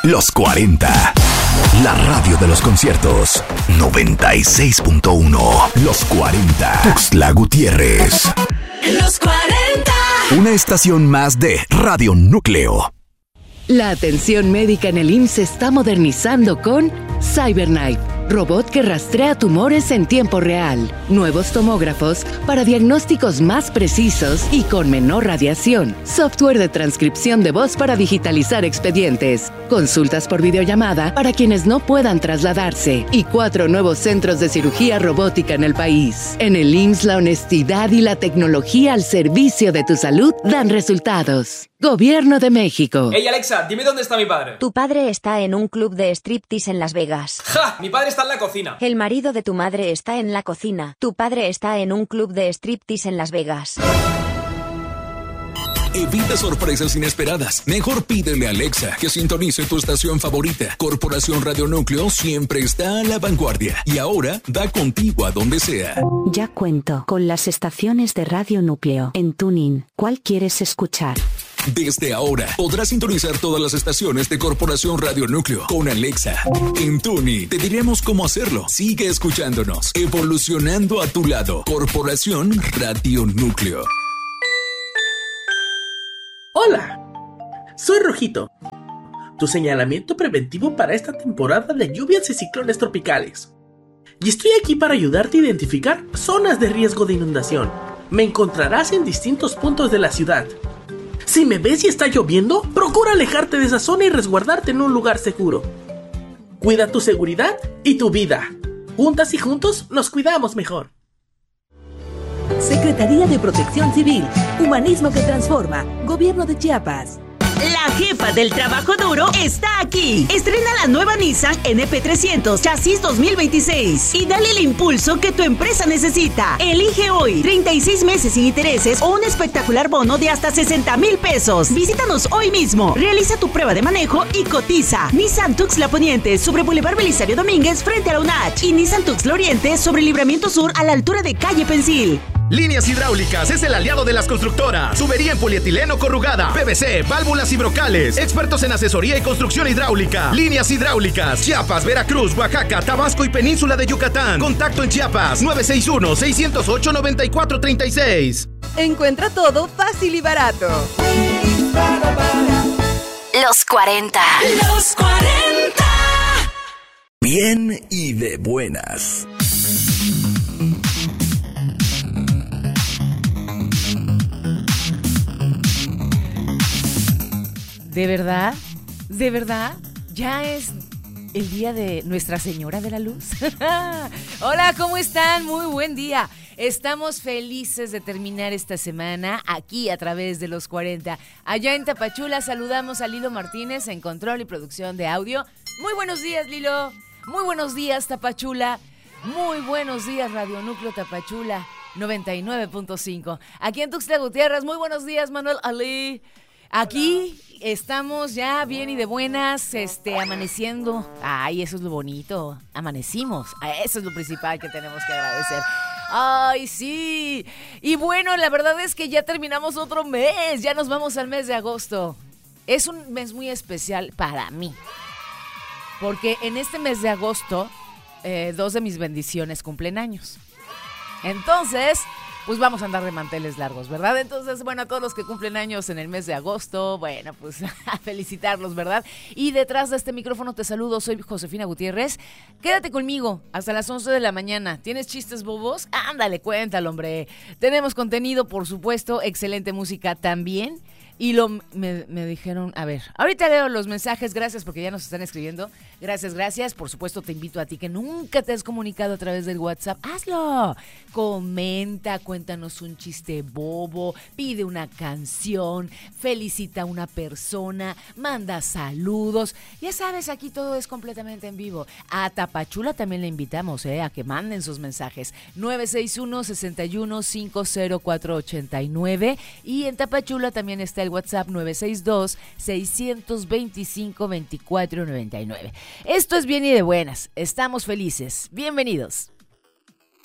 Los 40. La radio de los conciertos. 96.1. Los 40. Tuxtla Gutiérrez. Los 40. Una estación más de Radio Núcleo. La atención médica en el IMSS se está modernizando con CyberKnife, robot que rastrea tumores en tiempo real. Nuevos tomógrafos para diagnósticos más precisos y con menor radiación. Software de transcripción de voz para digitalizar expedientes. Consultas por videollamada para quienes no puedan trasladarse. Y 4 nuevos centros de cirugía robótica en el país. En el IMSS, la honestidad y la tecnología al servicio de tu salud dan resultados. Gobierno de México. Hey Alexa, dime dónde está mi padre. Tu padre está en un club de striptease en Las Vegas. ¡Ja! Mi padre está en la cocina. El marido de tu madre está en la cocina. Tu padre está en un club de striptease en Las Vegas. Evita sorpresas inesperadas. Mejor pídele a Alexa que sintonice tu estación favorita. Corporación Radio Núcleo siempre está a la vanguardia. Y ahora va contigo a donde sea. Ya cuento con las estaciones de Radio Núcleo en TuneIn. ¿Cuál quieres escuchar? Desde ahora podrás sintonizar todas las estaciones de Corporación Radio Núcleo con Alexa. En TuneIn te diremos cómo hacerlo. Sigue escuchándonos, evolucionando a tu lado. Corporación Radio Núcleo. Hola, soy Rojito, tu señalamiento preventivo para esta temporada de lluvias y ciclones tropicales. Y estoy aquí para ayudarte a identificar zonas de riesgo de inundación. Me encontrarás en distintos puntos de la ciudad. Si me ves y está lloviendo, procura alejarte de esa zona y resguardarte en un lugar seguro. Cuida tu seguridad y tu vida. Juntas y juntos nos cuidamos mejor. Secretaría de Protección Civil, Humanismo que Transforma, Gobierno de Chiapas. La jefa del trabajo duro está aquí. Estrena la nueva Nissan NP300 Chasis 2026 y dale el impulso que tu empresa necesita. Elige hoy 36 meses sin intereses o un espectacular bono de hasta 60,000 pesos. Visítanos hoy mismo. Realiza tu prueba de manejo y cotiza. Nissan Tuxtla Poniente sobre Boulevard Belisario Domínguez frente a la UNACH y Nissan Tuxtla Oriente sobre Libramiento Sur a la altura de Calle Pensil. Líneas Hidráulicas es el aliado de las constructoras. Tubería en polietileno corrugada, PVC, válvulas y brocales. Expertos en asesoría y construcción hidráulica. Líneas Hidráulicas, Chiapas, Veracruz, Oaxaca, Tabasco y Península de Yucatán. Contacto en Chiapas, 961-608-9436. Encuentra todo fácil y barato. Los 40. Los 40. Bien y de buenas. ¿De verdad? ¿De verdad? ¿Ya es el día de Nuestra Señora de la Luz? Hola, ¿cómo están? Muy buen día. Estamos felices de terminar esta semana aquí a través de los 40. Allá en Tapachula saludamos a Lilo Martínez en control y producción de audio. Muy buenos días, Lilo. Muy buenos días, Tapachula. Muy buenos días, Radio Núcleo Tapachula 99.5. Aquí en Tuxtla Gutiérrez, muy buenos días, Manuel Ali. Aquí estamos ya bien y de buenas, amaneciendo. Ay, eso es lo bonito. Amanecimos. Eso es lo principal que tenemos que agradecer. Ay, sí. Y bueno, la verdad es que ya terminamos otro mes. Ya nos vamos al mes de agosto. Es un mes muy especial para mí. Porque en este mes de agosto, 2 de mis bendiciones cumplen años. Entonces, pues vamos a andar de manteles largos, ¿verdad? Entonces, bueno, a todos los que cumplen años en el mes de agosto, bueno, pues a felicitarlos, ¿verdad? Y detrás de este micrófono te saludo, soy Josefina Gutiérrez. Quédate conmigo hasta las 11 de la mañana. ¿Tienes chistes bobos? Ándale, cuéntalo, hombre. Tenemos contenido, por supuesto, excelente música también. Y me dijeron, a ver, ahorita leo los mensajes, gracias porque ya nos están escribiendo. Gracias. Por supuesto, te invito a ti que nunca te has comunicado a través del WhatsApp. ¡Hazlo! Comenta, cuéntanos un chiste bobo, pide una canción, felicita a una persona, manda saludos. Ya sabes, aquí todo es completamente en vivo. A Tapachula también le invitamos, a que manden sus mensajes. 961-61-50489. Y en Tapachula también está el WhatsApp 962-625-2499. Esto es bien y de buenas. Estamos felices. Bienvenidos.